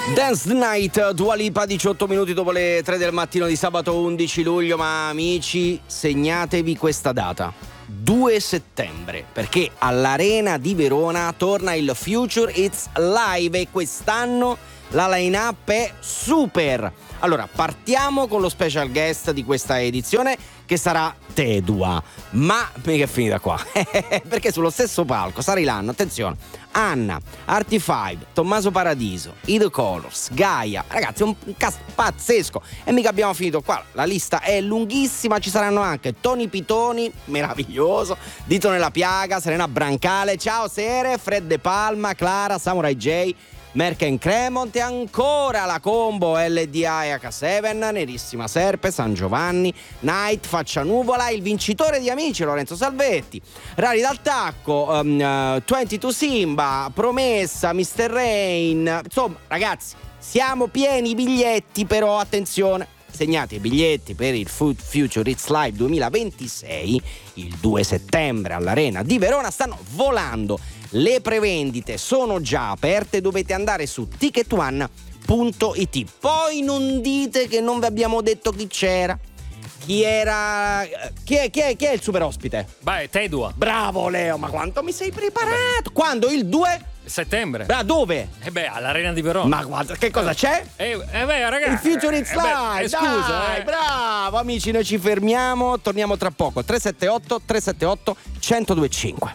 Dance the Night, Dua Lipa, 18 minuti dopo le 3 del mattino di sabato 11 luglio, ma amici, segnatevi questa data. 2 settembre, perché all'Arena di Verona torna il Future It's Live e quest'anno la line-up è super. Allora, partiamo con lo special guest di questa edizione, che sarà Tedua, ma mica è finita qua perché sullo stesso palco saranno, attenzione, Anna, Artie5, Tommaso Paradiso, I The Colors, Gaia, ragazzi, un cast pazzesco, e mica abbiamo finito qua, la lista è lunghissima. Ci saranno anche Tony Pitoni, meraviglioso, Dito nella Piaga, Serena Brancale, Ciao Sere, Fred De Palma, Clara, Samurai J, Merck Cremont, e ancora la combo LDI H7, Nerissima Serpe, San Giovanni, Night, Faccia Nuvola, il vincitore di Amici Lorenzo Salvetti, Rari dal Tacco, 22 Simba, Promessa, Mr. Rain. Insomma, ragazzi, siamo pieni i biglietti, però attenzione, segnate i biglietti per il Future It's Live 2026 il 2 settembre all'Arena di Verona, stanno volando. Le prevendite sono già aperte, dovete andare su ticketone.it. Poi non dite che non vi abbiamo detto chi c'era. Chi era? Chi è il super ospite? Beh, Tedua. Bravo Leo, ma quanto mi sei preparato? Quando? Il 2 settembre. Beh, dove? All'Arena di Verona. Ma guarda, che cosa c'è? Ragazzi, il Future It's Live. Scusa, bravo amici, noi ci fermiamo, torniamo tra poco. 378 1025.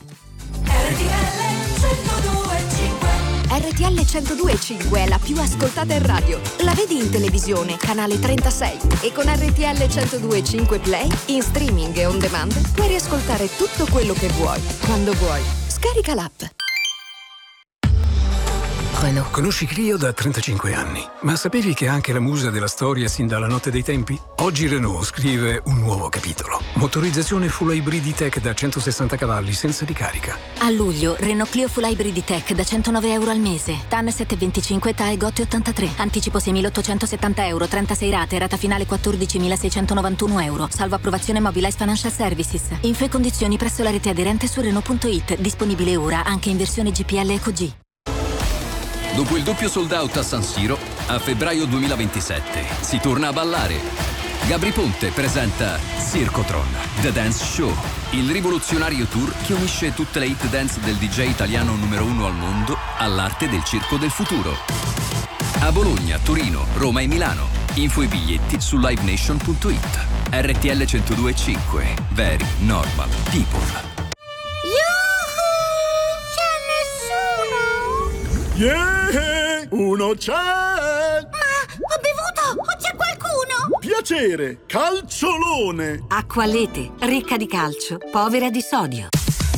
RTL 102.5 è la più ascoltata in radio. La vedi in televisione, canale 36. E con RTL 102.5 Play, in streaming e on demand, puoi riascoltare tutto quello che vuoi, quando vuoi. Scarica l'app. Renault. Conosci Clio da 35 anni, ma sapevi che è anche la musa della storia sin dalla notte dei tempi? Oggi Renault scrive un nuovo capitolo. Motorizzazione full hybrid tech da 160 cavalli senza ricarica. A luglio, Renault Clio full hybrid tech da €109 al mese. TAN 725, TAE GOT 83. Anticipo 6.870 euro, 36 rate, rata finale 14.691 euro. Salvo approvazione Mobilize Financial Services. Info e condizioni presso la rete aderente su Renault.it. Disponibile ora anche in versione GPL Eco G. Dopo il doppio sold out a San Siro, a febbraio 2027 si torna a ballare. Gabri Ponte presenta Circotron, The Dance Show, il rivoluzionario tour che unisce tutte le hit dance del DJ italiano numero 1 al mondo all'arte del circo del futuro. A Bologna, Torino, Roma e Milano. Info e biglietti su livenation.it. RTL 102.5, Very Normal People. Yeah! Uno c'è! Ma ho bevuto! O c'è qualcuno? Piacere! Calciolone! Acqua Lete, ricca di calcio, povera di sodio.